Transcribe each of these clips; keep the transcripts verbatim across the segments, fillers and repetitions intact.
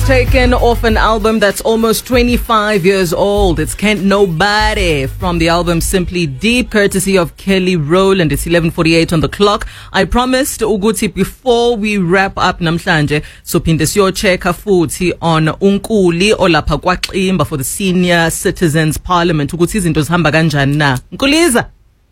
taken off an album that's almost twenty-five years old. It's Can't Nobody from the album Simply Deep, courtesy of Kelly Rowland. It's eleven forty-eight on the clock. I promised Uguti before we wrap up namhlanje, so phinde siyochecka futhi on uNkuli olapha kwaXimba for the Senior Citizens Parliament ukuthi izinto zihamba kanjani na. Nkuliza.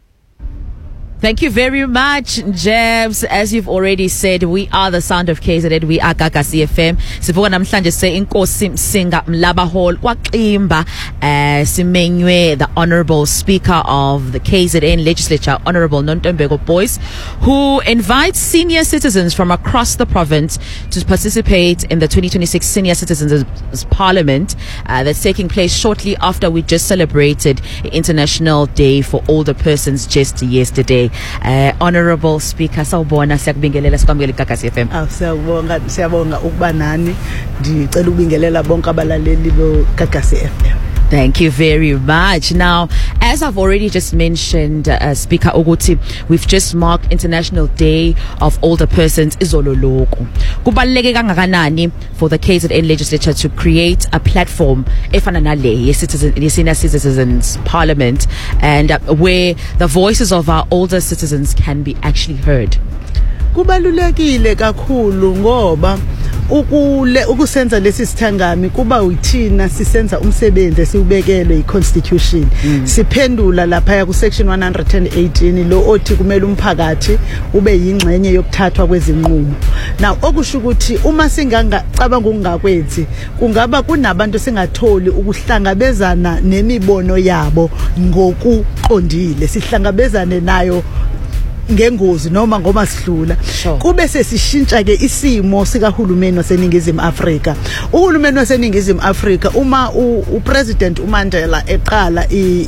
Thank you very much, Jebs. As you've already said, we are the sound of K Z N. We are Gagasi F M. Sivuka namhlanje se inkosi Msinga Mlaba Hall kwaXimba uh, simenywe the Honourable Speaker of the K Z N Legislature, Honourable Nontombeko Boyce, who invites senior citizens from across the province to participate in the twenty twenty-six Senior Citizens Parliament uh, that's taking place shortly after we just celebrated International Day for Older Persons just yesterday. Uh, Honourable Speaker, sawubona siyakubingelela sikwamukele Gagasi F M. Ah, siyabonga siyabonga ukuba nani. Ndicela ukubingelela bonke abalaleli bo Gagasi F M. Thank you very much. Now, as I've already just mentioned, uh, Speaker Oguti, we've just marked International Day of Older Persons, Izolo Loko. Kubaluleke kangakanani for the K Z N Legislature to create a platform, efana nale, ye citizen, ye Senior Citizens Parliament, and uh, where the voices of our older citizens can be actually heard? Kubalulekile kakhulu ngoba ukule ukusenza lesi sithangami kuba uthina sisenza umsebenzi siubekelwe iConstitution. Mm. Siphendula lapha ku section one eighteen lo othi kumele umphakathi ube yingxenye yokuthathwa kwezinqumo. Now okusho ukuthi uma singangacabanga ukungakwenzi kungaba kunabantu singatholi ukuhlangabezana nemibono yabo ngokuqondile, sihlangabezane nayo ngengozi noma ngoba sihlula. Sure. Kube sesishintsha ke isimo sikahulumeni waseningizimu Afrika. Uhulumeni waseningizimu Afrika uma upresident uMandela eqala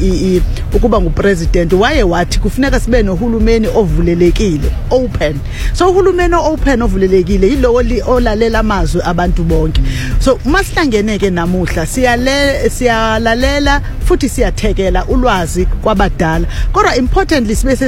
ukuba ngupresident waye wathi kufuneka sibe nohulumeni ovulelekile, open. So uhulumeni open ovulelekile yilowo olalela amazwi abantu bonke. So masihlangene ke namuhla siyale siyalalela futhi siyathekela ulwazi kwabadala. Kodwa importantly sibe